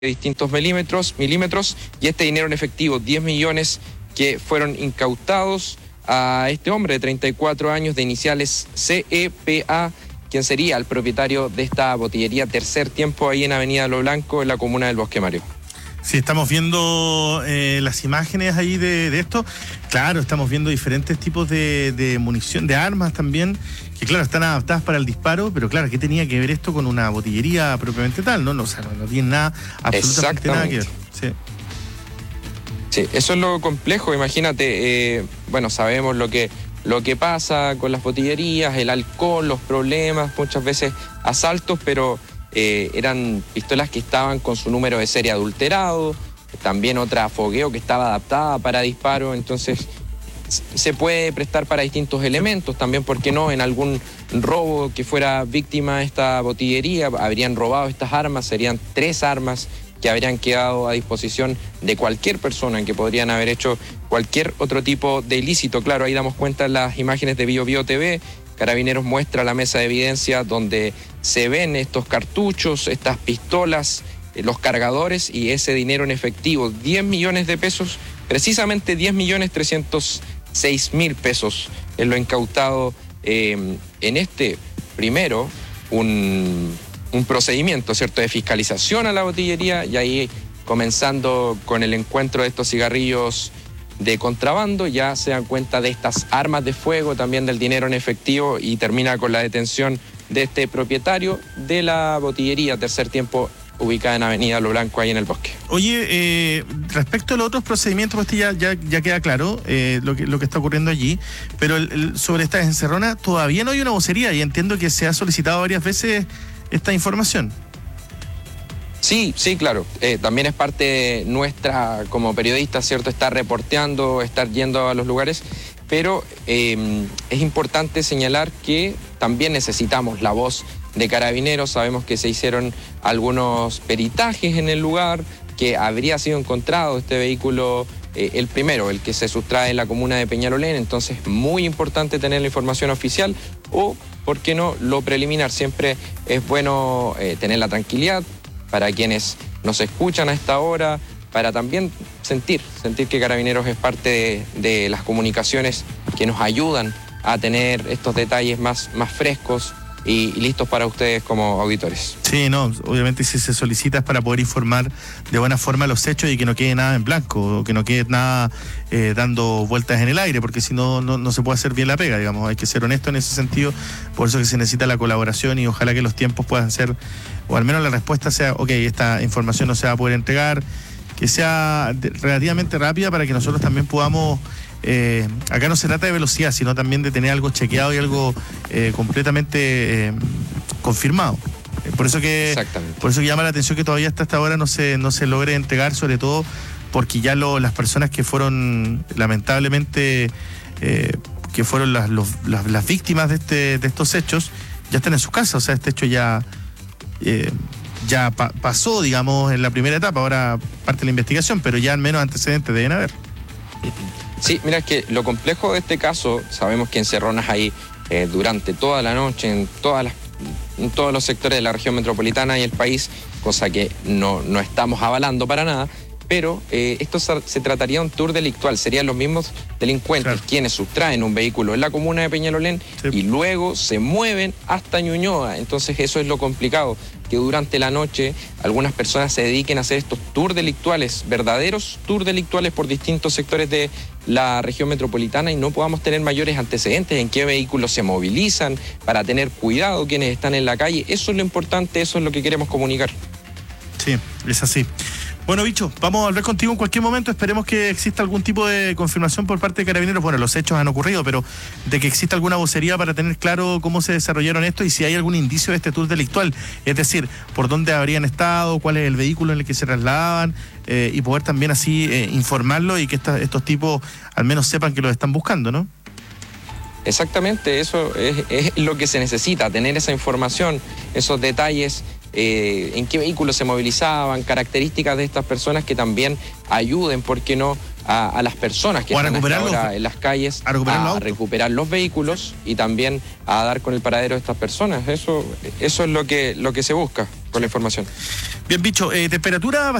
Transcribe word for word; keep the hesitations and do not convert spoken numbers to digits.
de distintos milímetros, milímetros y este dinero en efectivo, diez millones que fueron incautados a este hombre de treinta y cuatro años de iniciales C E P A, quien sería el propietario de esta botillería Tercer Tiempo ahí en Avenida Lo Blanco, en la comuna del Bosque Mario. Sí, estamos viendo eh, las imágenes ahí de, de esto. Claro, estamos viendo diferentes tipos de, de munición, de armas también, que claro, están adaptadas para el disparo, pero claro, ¿qué tenía que ver esto con una botillería propiamente tal? No, no, o sea, no, no tiene nada, absolutamente nada que ver. Sí. Sí, eso es lo complejo, imagínate, eh, bueno, sabemos lo que, lo que pasa con las botillerías, el alcohol, los problemas, muchas veces asaltos, pero eh, eran pistolas que estaban con su número de serie adulterado, también otra fogueo que estaba adaptada para disparo, entonces se puede prestar para distintos elementos, también, ¿por qué no? En algún robo que fuera víctima esta botillería, habrían robado estas armas, serían tres armas que habrían quedado a disposición de cualquier persona, en que podrían haber hecho cualquier otro tipo de ilícito. Claro, ahí damos cuenta en las imágenes de Bio Bio T V, Carabineros muestra la mesa de evidencia donde se ven estos cartuchos, estas pistolas, los cargadores y ese dinero en efectivo, diez millones de pesos, precisamente diez millones trescientos seis mil pesos en lo incautado eh, en este primero, un... un procedimiento, ¿cierto?, de fiscalización a la botillería, y ahí comenzando con el encuentro de estos cigarrillos de contrabando, ya se dan cuenta de estas armas de fuego, también del dinero en efectivo, y termina con la detención de este propietario de la botillería Tercer Tiempo, ubicada en Avenida Lo Blanco, ahí en el Bosque. Oye, eh, respecto a los otros procedimientos, pues ya, ya, ya queda claro eh, lo, que, lo que está ocurriendo allí, pero el, el, sobre esta encerrona todavía no hay una vocería, y entiendo que se ha solicitado varias veces esta información. Sí, sí, claro. Eh, también es parte nuestra como periodistas, ¿cierto?, estar reporteando, estar yendo a los lugares, pero eh, es importante señalar que también necesitamos la voz de Carabineros. Sabemos que se hicieron algunos peritajes en el lugar, que habría sido encontrado este vehículo, eh, el primero, el que se sustrae en la comuna de Peñalolén, entonces muy importante tener la información oficial o, ¿por qué no?, lo preliminar. Siempre es bueno eh, tener la tranquilidad para quienes nos escuchan a esta hora, para también sentir, sentir que Carabineros es parte de, de las comunicaciones que nos ayudan a tener estos detalles más, más frescos y, y listos para ustedes como auditores. Sí, no, obviamente si se solicita es para poder informar de buena forma los hechos y que no quede nada en blanco, o que no quede nada eh, dando vueltas en el aire, porque si no, no, no se puede hacer bien la pega, digamos, hay que ser honesto en ese sentido, por eso que se necesita la colaboración, y ojalá que los tiempos puedan ser, o al menos la respuesta sea, ok, esta información no se va a poder entregar, que sea de, relativamente rápida, para que nosotros también podamos... Eh, acá no se trata de velocidad, sino también de tener algo chequeado y algo eh, completamente eh, confirmado. Por eso que por eso que llama la atención que todavía hasta esta hora no se no se logre entregar, sobre todo porque ya lo, las personas que fueron lamentablemente eh, que fueron las, los, las, las víctimas de este de estos hechos ya están en sus casas. O sea, este hecho ya eh, ya pa, pasó, digamos, en la primera etapa. Ahora parte de la investigación, pero ya al menos antecedentes deben haber. Sí, mira, que lo complejo de este caso, sabemos que encerronas ahí eh, durante toda la noche en, todas las, en todos los sectores de la región metropolitana y el país, cosa que no, no estamos avalando para nada, pero eh, esto se, se trataría de un tour delictual, serían los mismos delincuentes, claro, quienes sustraen un vehículo en la comuna de Peñalolén, sí, y luego se mueven hasta Ñuñoa. Entonces eso es lo complicado, que durante la noche algunas personas se dediquen a hacer estos tours delictuales, verdaderos tours delictuales por distintos sectores de la región metropolitana, y no podamos tener mayores antecedentes en qué vehículos se movilizan, para tener cuidado quienes están en la calle. Eso es lo importante, eso es lo que queremos comunicar. Sí, es así. Bueno, Bicho, vamos a hablar contigo en cualquier momento. Esperemos que exista algún tipo de confirmación por parte de Carabineros. Bueno, los hechos han ocurrido, pero de que exista alguna vocería para tener claro cómo se desarrollaron esto y si hay algún indicio de este tour delictual. Es decir, por dónde habrían estado, cuál es el vehículo en el que se trasladaban, eh, y poder también así eh, informarlo, y que esta, estos tipos al menos sepan que los están buscando, ¿no? Exactamente, eso es, es lo que se necesita, tener esa información, esos detalles, eh, en qué vehículos se movilizaban, características de estas personas que también ayuden, ¿por qué no?, a, a las personas que O a están recuperar hasta ahora los- en las calles, a recuperar los a autos. recuperar los vehículos y también a dar con el paradero de estas personas. Eso, eso es lo que, lo que se busca con la información. Bien, Bicho, eh, temperatura